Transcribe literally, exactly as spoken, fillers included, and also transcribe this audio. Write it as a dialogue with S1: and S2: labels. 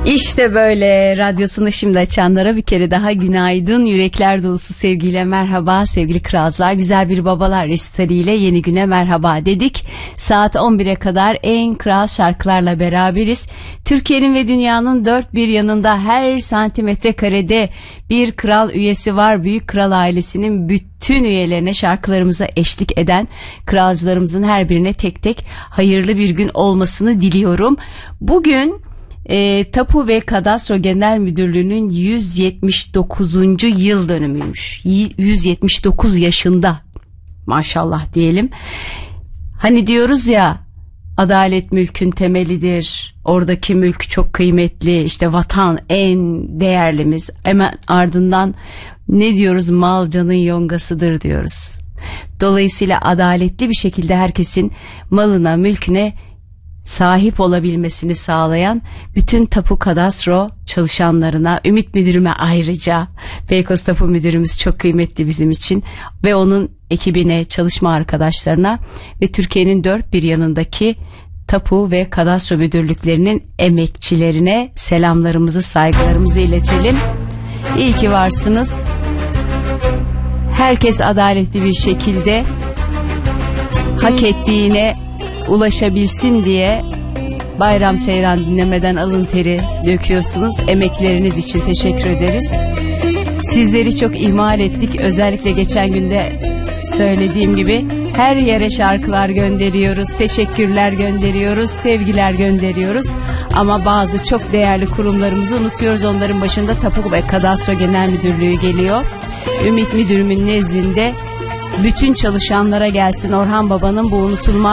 S1: İşte böyle radyosunu şimdi açanlara bir kere daha günaydın, yürekler dolusu sevgiyle merhaba sevgili kralcılar. Güzel bir babalar resitaliyle yeni güne merhaba dedik. Saat on bire kadar en kral şarkılarla beraberiz. Türkiye'nin ve dünyanın dört bir yanında her santimetre karede bir kral üyesi var. Büyük Kral ailesinin bütün üyelerine şarkılarımıza eşlik eden kralcılarımızın her birine tek tek hayırlı bir gün olmasını diliyorum. Bugün E, Tapu ve Kadastro Genel Müdürlüğü'nün yüz yetmiş dokuzuncu yıl dönümüymüş. yüz yetmiş dokuz yaşında maşallah diyelim. Hani diyoruz ya, adalet mülkün temelidir. Oradaki mülk çok kıymetli. İşte vatan en değerlimiz. Hemen ardından ne diyoruz? Mal canın yongasıdır diyoruz. Dolayısıyla adaletli bir şekilde herkesin malına, mülküne sahip olabilmesini sağlayan bütün tapu kadastro çalışanlarına, Ümit Müdürüme ayrıca, Beykoz Tapu Müdürümüz çok kıymetli bizim için ve onun ekibine, çalışma arkadaşlarına ve Türkiye'nin dört bir yanındaki tapu ve kadastro müdürlüklerinin emekçilerine selamlarımızı, saygılarımızı iletelim. İyi ki varsınız. Herkes adaletli bir şekilde hak ettiğine ulaşabilsin diye bayram seyran dinlemeden alın teri döküyorsunuz. Emekleriniz için teşekkür ederiz. Sizleri çok ihmal ettik. Özellikle geçen günde söylediğim gibi her yere şarkılar gönderiyoruz, teşekkürler gönderiyoruz, sevgiler gönderiyoruz. Ama bazı çok değerli kurumlarımızı unutuyoruz. Onların başında Tapu ve Kadastro Genel Müdürlüğü geliyor. Ümit Müdürümün nezdinde bütün çalışanlara gelsin Orhan Baba'nın bu unutulmaz